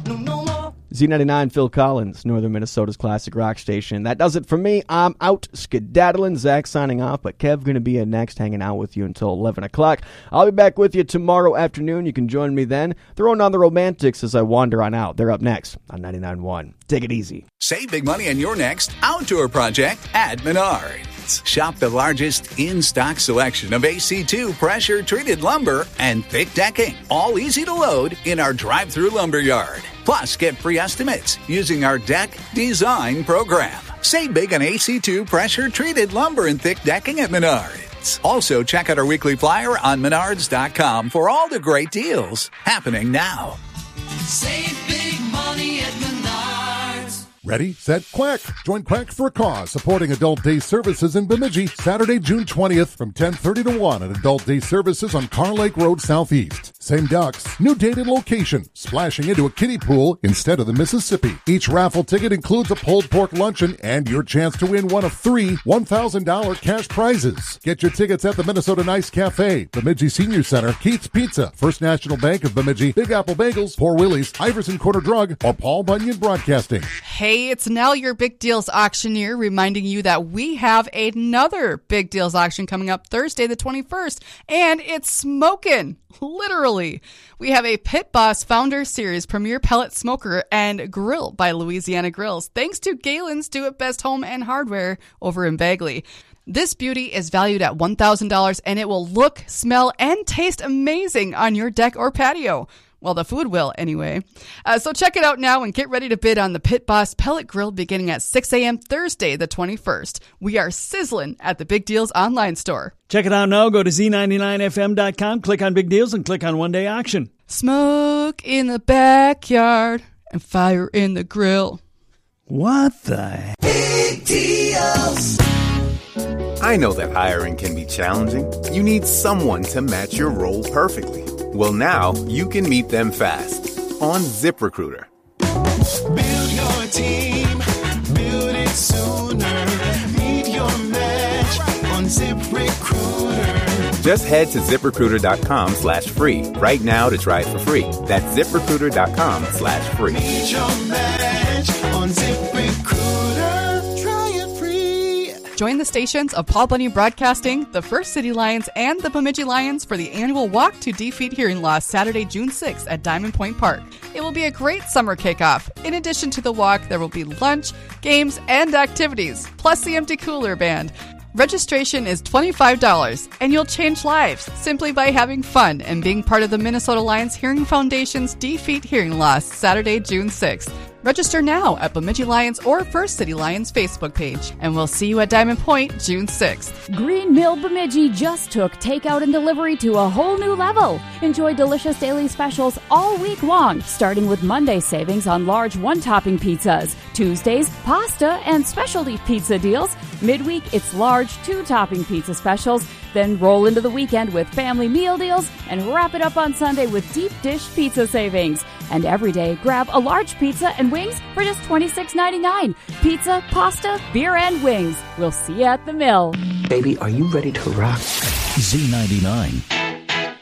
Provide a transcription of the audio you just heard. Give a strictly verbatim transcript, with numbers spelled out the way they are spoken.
no, no more. Z ninety-nine, Phil Collins, Northern Minnesota's classic rock station. That does it for me. I'm out skedaddling. Zach signing off, but Kev going to be in next, hanging out with you until eleven o'clock. I'll be back with you tomorrow afternoon. You can join me then. Throwing on the Romantics as I wander on out. They're up next on ninety-nine point one. Take it easy. Save big money on your next outdoor project at Menards. Shop the largest in-stock selection of A C two pressure-treated lumber and thick decking, all easy to load in our drive-through lumber yard. Plus, get free estimates using our deck design program. Save big on A C two pressure-treated lumber and thick decking at Menards. Also, check out our weekly flyer on menards dot com for all the great deals happening now. Save big money at Menards. Ready, set, quack. Join Quack for a Cause, supporting Adult Day Services in Bemidji, Saturday, June twentieth from ten thirty to one at Adult Day Services on Car Lake Road Southeast. Same ducks, new date and location, splashing into a kiddie pool instead of the Mississippi. Each raffle ticket includes a pulled pork luncheon and your chance to win one of three one thousand dollars cash prizes. Get your tickets at the Minnesota Nice Cafe, Bemidji Senior Center, Keith's Pizza, First National Bank of Bemidji, Big Apple Bagels, Poor Willie's, Iverson Quarter Drug, or Paul Bunyan Broadcasting. Hey, it's Nell, your Big Deals auctioneer, reminding you that we have another Big Deals auction coming up Thursday the twenty-first, and it's smoking, literally. We have a Pit Boss Founder Series Premier Pellet Smoker and Grill by Louisiana Grills, thanks to Galen's Do It Best Home and Hardware over in Bagley. This beauty is valued at one thousand dollars, and it will look, smell, and taste amazing on your deck or patio. Well, the food will, anyway. Uh, so check it out now and get ready to bid on the Pit Boss Pellet Grill beginning at six a.m. Thursday the twenty-first. We are sizzling at the Big Deals online store. Check it out now. Go to Z ninety-nine F M dot com, click on Big Deals, and click on One Day Auction. Smoke in the backyard and fire in the grill. What the Big Deals. I know that hiring can be challenging. You need someone to match your role perfectly. Well, now you can meet them fast on ZipRecruiter. Build your team, build it sooner. Meet your match on ZipRecruiter. Just head to ZipRecruiter.com slash free right now to try it for free. That's ZipRecruiter.com slash free. Meet your match on ZipRecruiter. Try it free. Join the stations of Paul Bunyan Broadcasting, the First City Lions, and the Bemidji Lions for the annual Walk to Defeat Hearing Loss Saturday, June sixth at Diamond Point Park. It will be a great summer kickoff. In addition to the walk, there will be lunch, games, and activities, plus the Empty Cooler Band. Registration is twenty-five dollars, and you'll change lives simply by having fun and being part of the Minnesota Lions Hearing Foundation's Defeat Hearing Loss Saturday, June sixth. Register now at Bemidji Lions or First City Lions Facebook page, and we'll see you at Diamond Point June sixth. Green Mill Bemidji just took takeout and delivery to a whole new level. Enjoy delicious daily specials all week long, starting with Monday savings on large one-topping pizzas. Tuesdays, pasta and specialty pizza deals. Midweek, it's large two-topping pizza specials. Then roll into the weekend with family meal deals and wrap it up on Sunday with deep dish pizza savings. And every day, grab a large pizza and wings for just twenty-six ninety-nine. Pizza, pasta, beer, and wings. We'll see you at the mill. Baby, are you ready to rock? Z ninety-nine.